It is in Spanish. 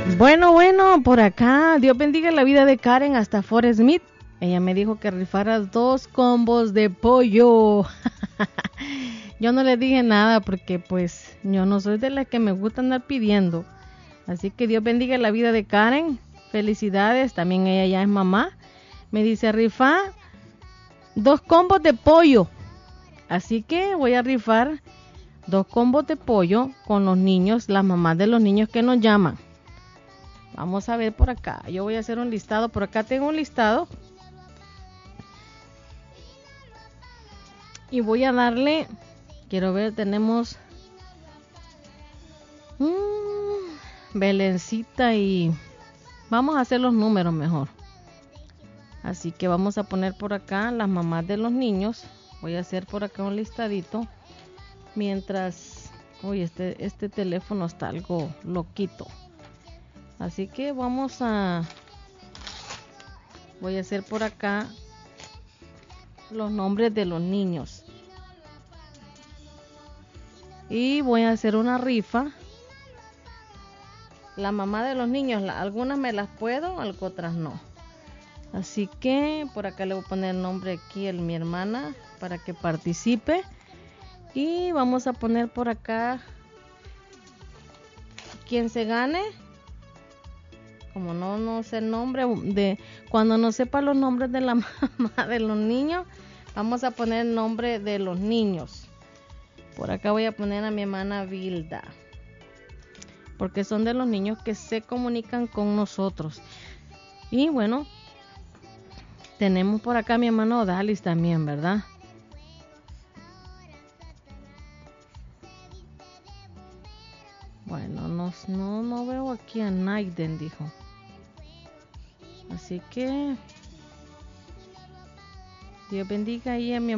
Bueno, por acá, Dios bendiga la vida de Karen hasta Fort Smith. Ella me dijo que rifara 2 combos de pollo. Yo no le dije nada porque pues yo no soy de las que me gusta andar pidiendo. Así que Dios bendiga la vida de Karen. Felicidades, también ella ya es mamá. Me dice rifa 2 combos de pollo. Así que voy a rifar 2 combos de pollo con los niños, las mamás de los niños que nos llaman. Vamos a ver por acá. Yo voy a hacer un listado. Por acá tengo un listado. Y voy a darle. Quiero ver, tenemos. Belencita y. Vamos a hacer los números mejor. Así que vamos a poner por acá las mamás de los niños. Voy a hacer por acá un listadito. Mientras. Uy, este teléfono está algo loquito. Así que voy a hacer por acá los nombres de los niños. Y voy a hacer una rifa. La mamá de los niños, algunas me las puedo, otras no. Así que por acá le voy a poner el nombre aquí a mi hermana para que participe. Y vamos a poner por acá quien se gane. Como no sé el nombre cuando no sepa los nombres de la mamá de los niños, vamos a poner el nombre de los niños. Por acá voy a poner a mi hermana Vilda, porque son de los niños que se comunican con nosotros. Y bueno, tenemos por acá a mi hermano Odalis también, ¿verdad? Bueno, no veo aquí a Naiden, dijo. Así que Dios bendiga ahí a mi